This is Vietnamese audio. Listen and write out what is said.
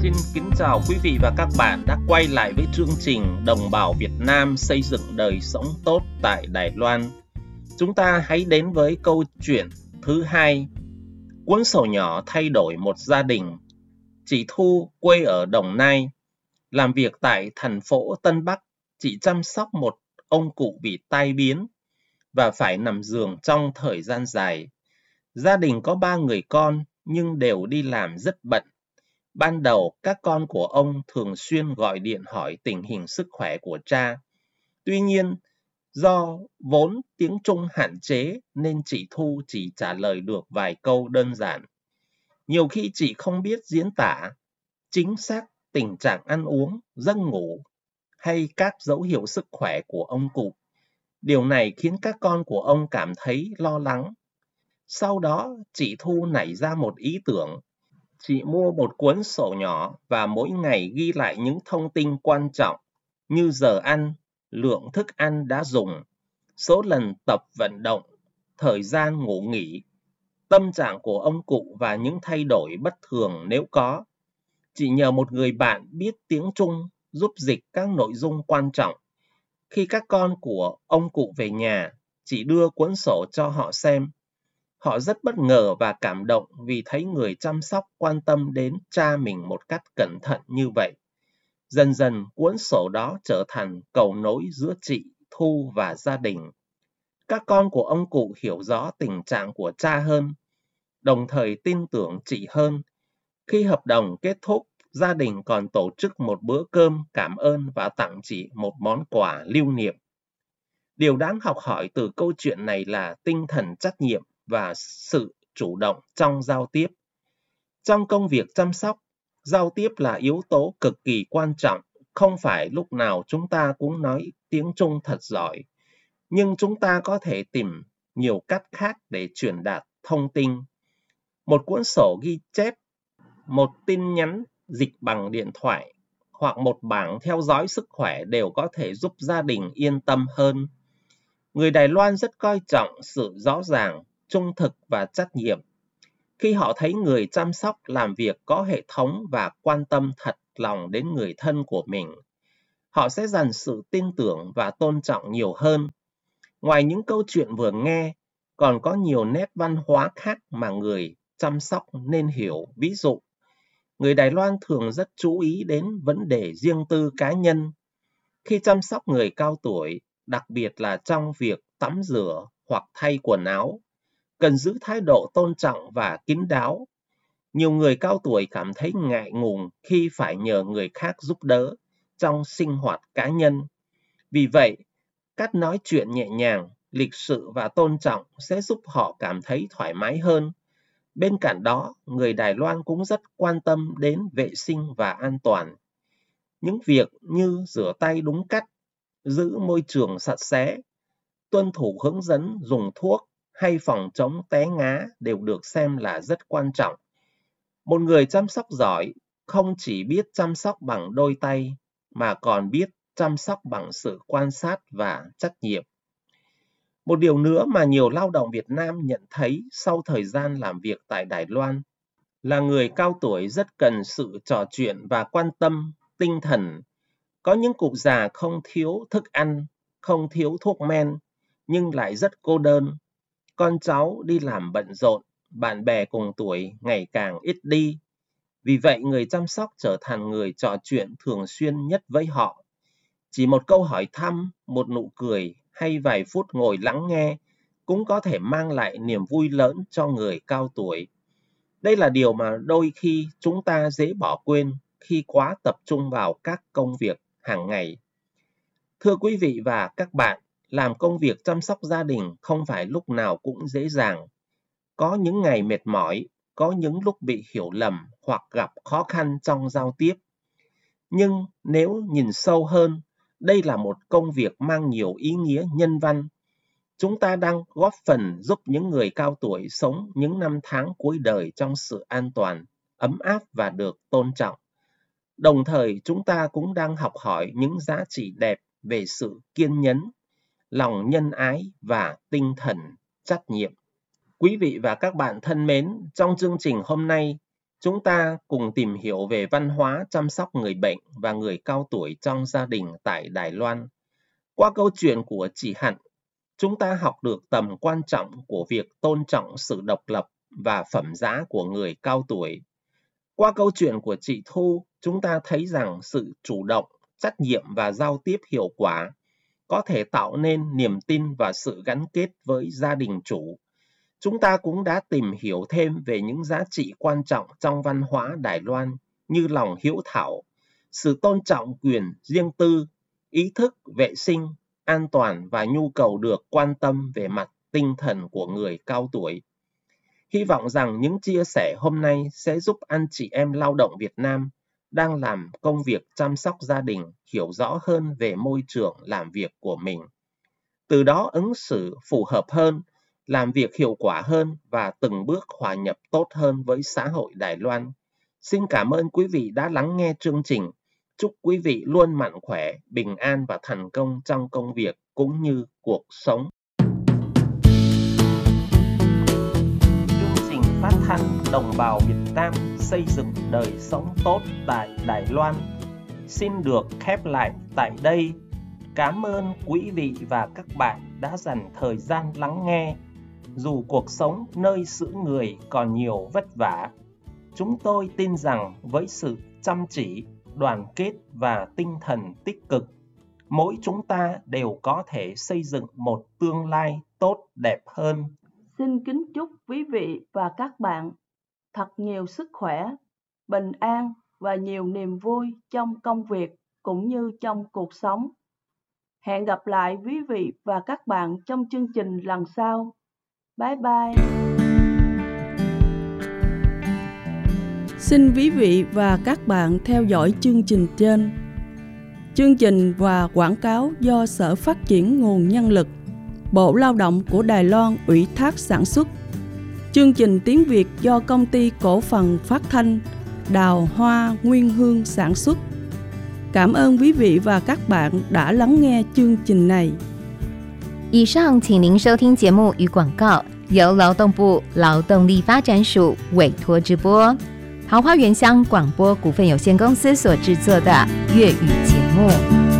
Xin kính chào quý vị và các bạn đã quay lại với chương trình Đồng bào Việt Nam xây dựng đời sống tốt tại Đài Loan. Chúng ta hãy đến với câu chuyện thứ 2. Cuốn sổ nhỏ thay đổi một gia đình. Chị Thu quê ở Đồng Nai, làm việc tại thành phố Tân Bắc. Chị chăm sóc một ông cụ bị tai biến và phải nằm giường trong thời gian dài. Gia đình có 3 người con nhưng đều đi làm rất bận. Ban đầu, các con của ông thường xuyên gọi điện hỏi tình hình sức khỏe của cha. Tuy nhiên, do vốn tiếng Trung hạn chế nên chị Thu chỉ trả lời được vài câu đơn giản. Nhiều khi chị không biết diễn tả chính xác tình trạng ăn uống, giấc ngủ hay các dấu hiệu sức khỏe của ông cụ. Điều này khiến các con của ông cảm thấy lo lắng. Sau đó, chị Thu nảy ra một ý tưởng. Chị mua một cuốn sổ nhỏ và mỗi ngày ghi lại những thông tin quan trọng như giờ ăn, lượng thức ăn đã dùng, số lần tập vận động, thời gian ngủ nghỉ, tâm trạng của ông cụ và những thay đổi bất thường nếu có. Chị nhờ một người bạn biết tiếng Trung giúp dịch các nội dung quan trọng. Khi các con của ông cụ về nhà, chị đưa cuốn sổ cho họ xem. Họ rất bất ngờ và cảm động vì thấy người chăm sóc quan tâm đến cha mình một cách cẩn thận như vậy. Dần dần, cuốn sổ đó trở thành cầu nối giữa chị, Thu và gia đình. Các con của ông cụ hiểu rõ tình trạng của cha hơn, đồng thời tin tưởng chị hơn. Khi hợp đồng kết thúc, gia đình còn tổ chức một bữa cơm cảm ơn và tặng chị một món quà lưu niệm. Điều đáng học hỏi từ câu chuyện này là tinh thần trách nhiệm và sự chủ động trong giao tiếp. Trong công việc chăm sóc, giao tiếp là yếu tố cực kỳ quan trọng. Không phải lúc nào chúng ta cũng nói tiếng Trung thật giỏi, nhưng chúng ta có thể tìm nhiều cách khác để truyền đạt thông tin. Một cuốn sổ ghi chép, một tin nhắn dịch bằng điện thoại hoặc một bảng theo dõi sức khỏe đều có thể giúp gia đình yên tâm hơn. Người Đài Loan rất coi trọng sự rõ ràng, trung thực và trách nhiệm. Khi họ thấy người chăm sóc làm việc có hệ thống và quan tâm thật lòng đến người thân của mình, họ sẽ dần sự tin tưởng và tôn trọng nhiều hơn. Ngoài những câu chuyện vừa nghe, còn có nhiều nét văn hóa khác mà người chăm sóc nên hiểu. Ví dụ, người Đài Loan thường rất chú ý đến vấn đề riêng tư cá nhân. Khi chăm sóc người cao tuổi, đặc biệt là trong việc tắm rửa hoặc thay quần áo, cần giữ thái độ tôn trọng và kín đáo. Nhiều người cao tuổi cảm thấy ngại ngùng khi phải nhờ người khác giúp đỡ trong sinh hoạt cá nhân. Vì vậy, cách nói chuyện nhẹ nhàng, lịch sự và tôn trọng sẽ giúp họ cảm thấy thoải mái hơn. Bên cạnh đó, người Đài Loan cũng rất quan tâm đến vệ sinh và an toàn. Những việc như rửa tay đúng cách, giữ môi trường sạch sẽ, tuân thủ hướng dẫn dùng thuốc hay phòng chống té ngã đều được xem là rất quan trọng. Một người chăm sóc giỏi không chỉ biết chăm sóc bằng đôi tay mà còn biết chăm sóc bằng sự quan sát và trách nhiệm. Một điều nữa mà nhiều lao động Việt Nam nhận thấy sau thời gian làm việc tại Đài Loan là người cao tuổi rất cần sự trò chuyện và quan tâm tinh thần. Có những cụ già không thiếu thức ăn, không thiếu thuốc men, nhưng lại rất cô đơn. Con cháu đi làm bận rộn, bạn bè cùng tuổi ngày càng ít đi. Vì vậy, người chăm sóc trở thành người trò chuyện thường xuyên nhất với họ. Chỉ một câu hỏi thăm, một nụ cười hay vài phút ngồi lắng nghe cũng có thể mang lại niềm vui lớn cho người cao tuổi. Đây là điều mà đôi khi chúng ta dễ bỏ quên khi quá tập trung vào các công việc hàng ngày. Thưa quý vị và các bạn, làm công việc chăm sóc gia đình không phải lúc nào cũng dễ dàng. Có những ngày mệt mỏi, có những lúc bị hiểu lầm hoặc gặp khó khăn trong giao tiếp. Nhưng nếu nhìn sâu hơn, đây là một công việc mang nhiều ý nghĩa nhân văn. Chúng ta đang góp phần giúp những người cao tuổi sống những năm tháng cuối đời trong sự an toàn, ấm áp và được tôn trọng. Đồng thời, chúng ta cũng đang học hỏi những giá trị đẹp về sự kiên nhẫn, lòng nhân ái và tinh thần trách nhiệm. Quý vị và các bạn thân mến, trong chương trình hôm nay, Chúng ta cùng tìm hiểu về văn hóa chăm sóc người bệnh và người cao tuổi trong gia đình tại Đài Loan. Qua câu chuyện của chị Hạnh, chúng ta học được tầm quan trọng của việc tôn trọng sự độc lập và phẩm giá của người cao tuổi. Qua câu chuyện của chị Thu, chúng ta thấy rằng sự chủ động, trách nhiệm và giao tiếp hiệu quả có thể tạo nên niềm tin và sự gắn kết với gia đình chủ. Chúng ta cũng đã tìm hiểu thêm về những giá trị quan trọng trong văn hóa Đài Loan như lòng hiếu thảo, sự tôn trọng quyền riêng tư, ý thức vệ sinh, an toàn và nhu cầu được quan tâm về mặt tinh thần của người cao tuổi. Hy vọng rằng những chia sẻ hôm nay sẽ giúp anh chị em lao động Việt Nam đang làm công việc chăm sóc gia đình hiểu rõ hơn về môi trường làm việc của mình. Từ đó ứng xử phù hợp hơn, làm việc hiệu quả hơn và từng bước hòa nhập tốt hơn với xã hội Đài Loan. Xin cảm ơn quý vị đã lắng nghe chương trình. Chúc quý vị luôn mạnh khỏe, bình an và thành công trong công việc cũng như cuộc sống. Chương trình phát thanh Đồng bào Việt Nam xây dựng đời sống tốt tại Đài Loan xin được khép lại tại đây. Cảm ơn quý vị và các bạn đã dành thời gian lắng nghe. Dù cuộc sống nơi xứ người còn nhiều vất vả, chúng tôi tin rằng với sự chăm chỉ, đoàn kết và tinh thần tích cực, mỗi chúng ta đều có thể xây dựng một tương lai tốt đẹp hơn. Xin kính chúc quý vị và các bạn thật nhiều sức khỏe, bình an và nhiều niềm vui trong công việc cũng như trong cuộc sống. Hẹn gặp lại quý vị và các bạn trong chương trình lần sau. Bye bye. Xin quý vị và các bạn theo dõi chương trình trên. Chương trình và quảng cáo do Sở Phát triển Nguồn Nhân lực, Bộ Lao động của Đài Loan ủy thác sản xuất. Chương trình tiếng Việt do Công ty Cổ phần Phát thanh Đào Hoa Nguyên Hương sản xuất. Cảm ơn quý vị và các bạn đã lắng nghe chương trình này. 以上请您收听节目与广告，由劳动部劳动力发展署委托直播，桃花源乡广播股份有限公司所制作的粤语节目。